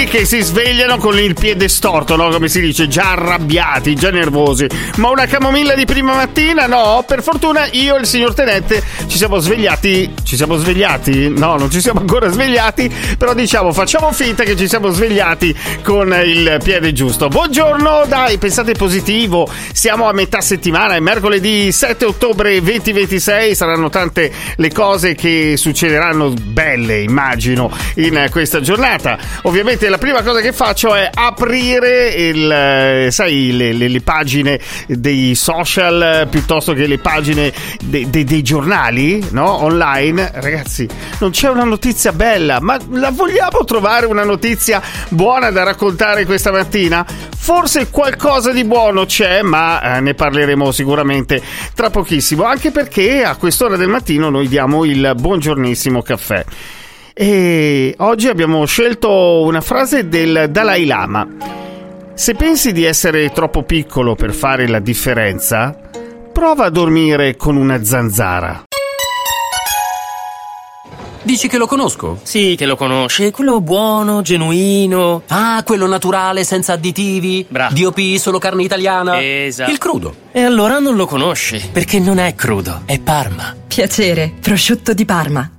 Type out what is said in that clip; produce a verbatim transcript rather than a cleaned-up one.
quelli che si svegliano con il piede storto, no? Come si dice, già arrabbiati, già nervosi. Ma una camomilla di prima mattina? No, per fortuna io e il signor Tenente ci siamo svegliati. Ci siamo svegliati? No, non ci siamo ancora svegliati, però diciamo, facciamo finta che ci siamo svegliati con il piede giusto. Buongiorno, dai, pensate positivo. Siamo a metà settimana, è mercoledì sette ottobre duemilaventisei. Saranno tante le cose che succederanno belle, immagino, in questa giornata. Ovviamente la prima cosa che faccio è aprire il, sai, le, le, le pagine dei social piuttosto che le pagine de, de, dei giornali, no? Online. Ragazzi, non c'è una notizia bella, ma la vogliamo trovare una notizia buona da raccontare questa mattina? Forse qualcosa di buono c'è, ma eh, ne parleremo sicuramente tra pochissimo, anche perché a quest'ora del mattino noi diamo il buongiornissimo caffè. E oggi abbiamo scelto una frase del Dalai Lama. Se pensi di essere troppo piccolo per fare la differenza, prova a dormire con una zanzara. Dici che lo conosco? Sì, che lo conosci, quello buono, genuino. Ah, quello naturale, senza additivi. Bravo. D O P, solo carne italiana. Esatto. Il crudo. E allora non lo conosci, perché non è crudo, è Parma. Piacere, prosciutto di Parma.